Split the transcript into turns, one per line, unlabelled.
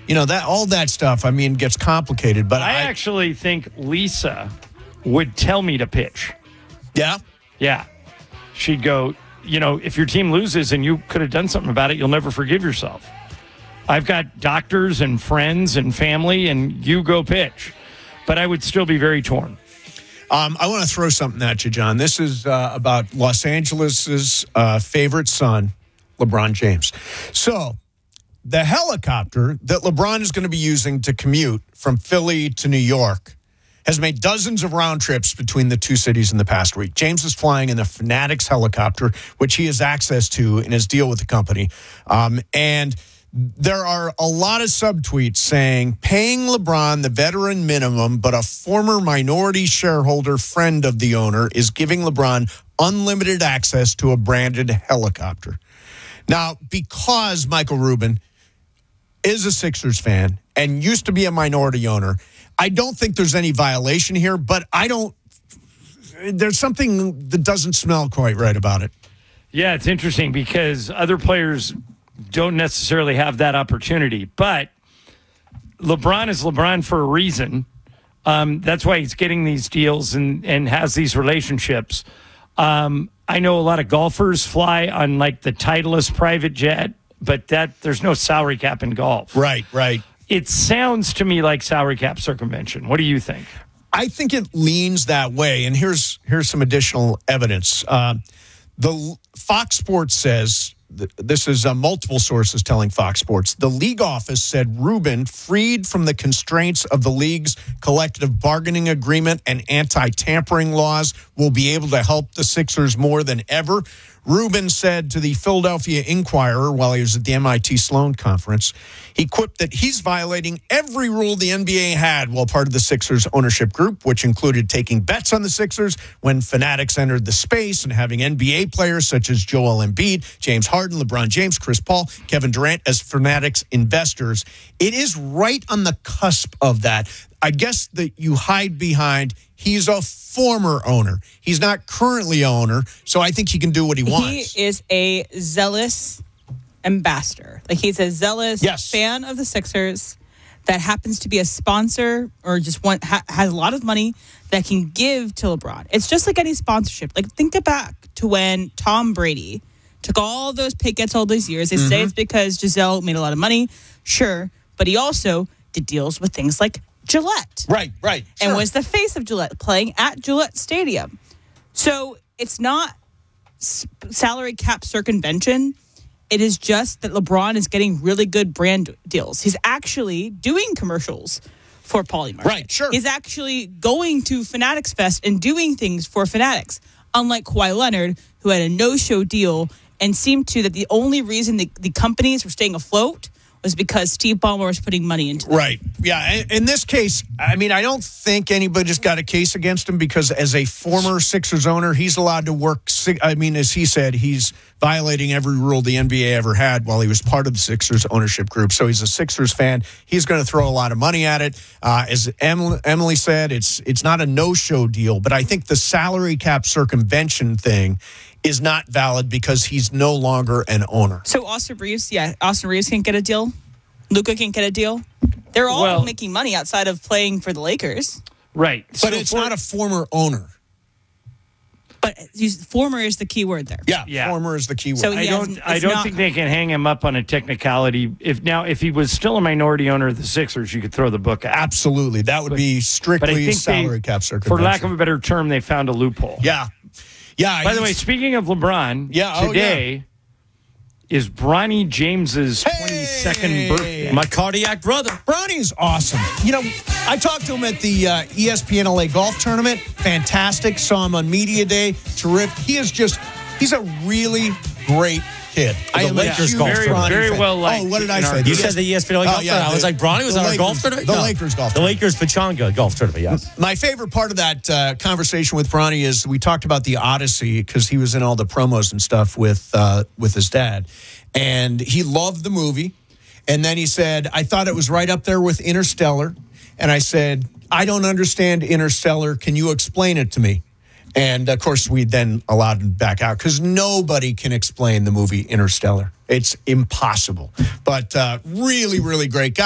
that all that stuff, gets complicated. But
I actually think Lisa would tell me to pitch.
Yeah?
Yeah. She'd go, if your team loses and you could have done something about it, you'll never forgive yourself. I've got doctors and friends and family, and you go pitch. But I would still be very torn.
I want to throw something at you, John. This is about Los Angeles' favorite son, LeBron James. So the helicopter that LeBron is going to be using to commute from Philly to New York has made dozens of round trips between the two cities in the past week. James is flying in the Fanatics helicopter, which he has access to in his deal with the company. And there are a lot of subtweets saying paying LeBron the veteran minimum, but a former minority shareholder friend of the owner is giving LeBron unlimited access to a branded helicopter. Now, because Michael Rubin is a Sixers fan and used to be a minority owner, I don't think there's any violation here, but there's something that doesn't smell quite right about it.
Yeah, it's interesting because other players don't necessarily have that opportunity. But LeBron is LeBron for a reason. That's why he's getting these deals and has these relationships. I know a lot of golfers fly on like the Titleist private jet, but there's no salary cap in golf.
Right.
It sounds to me like salary cap circumvention. What do you think?
I think it leans that way, and here's some additional evidence. The Fox Sports says, this is multiple sources telling Fox Sports, the league office said Rubin, freed from the constraints of the league's collective bargaining agreement and anti-tampering laws, will be able to help the Sixers more than ever. Rubin said to the Philadelphia Inquirer while he was at the MIT Sloan Conference, he quipped that he's violating every rule the NBA had while part of the Sixers ownership group, which included taking bets on the Sixers when Fanatics entered the space and having NBA players such as Joel Embiid, James Harden, LeBron James, Chris Paul, Kevin Durant as Fanatics investors. It is right on the cusp of that. I guess that you hide behind he's a former owner. He's not currently owner, so I think he can do what he wants.
He is a zealous ambassador. Like, he's a zealous fan of the Sixers that happens to be a sponsor or just has a lot of money that can give to LeBron. It's just like any sponsorship. Like, think back to when Tom Brady took all those pay cuts all those years. They say it's because Giselle made a lot of money. Sure. But he also did deals with things like Gillette.
Right.
And was the face of Gillette, playing at Gillette Stadium. So it's not salary cap circumvention. It is just that LeBron is getting really good brand deals. He's actually doing commercials for Polymarket.
Right, sure.
He's actually going to Fanatics Fest and doing things for Fanatics. Unlike Kawhi Leonard, who had a no-show deal and seemed to that the only reason the companies were staying afloat was because Steve Ballmer was putting money into them.
Right. Yeah. In this case, I don't think anybody's got a case against him because as a former Sixers owner, he's allowed to work. As he said, he's violating every rule the NBA ever had while he was part of the Sixers ownership group. So he's a Sixers fan. He's going to throw a lot of money at it. As Emily said, it's not a no-show deal, but I think the salary cap circumvention thing is not valid because he's no longer an owner.
So Austin Reeves can't get a deal. Luka can't get a deal. They're all making money outside of playing for the Lakers.
Right.
But it's not a former owner.
But former is the key word there.
Yeah. Former is the key word.
So
I don't think they can hang him up on a technicality. If he was still a minority owner of the Sixers, you could throw the book out.
Absolutely. That would be strictly salary cap circumvention.
For lack of a better term, they found a loophole.
Yeah.
By the way, speaking of LeBron, today is Bronny James's 22nd birthday.
My cardiac brother.
Bronny's awesome. I talked to him at the ESPN LA golf tournament. Fantastic. Saw him on media day. Terrific. He's a really great kid.
I am Lakers golf tournament.
Very well liked.
Oh, what did I say?
You said the ESPN golf tournament. I was like, Bronny was on our golf tournament?
The Lakers golf
tournament. The
Lakers
Pechanga golf tournament, yes.
My favorite part of that conversation with Bronny is we talked about the Odyssey because he was in all the promos and stuff with his dad. And he loved the movie. And then he said, I thought it was right up there with Interstellar. And I said, I don't understand Interstellar. Can you explain it to me? And, of course, we then allowed him back out because nobody can explain the movie Interstellar. It's impossible. But really, really great guy.